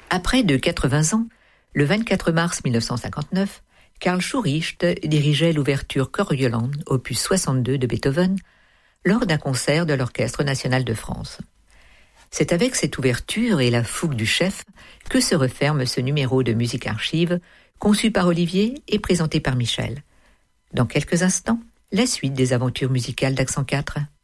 À près de 80 ans, le 24 mars 1959, Karl Schuricht dirigeait l'ouverture Coriolan, opus 62 de Beethoven, lors d'un concert de l'Orchestre national de France. C'est avec cette ouverture et la fougue du chef que se referme ce numéro de musique archive, conçu par Olivier et présenté par Michel. Dans quelques instants, la suite des aventures musicales d'Accent 4.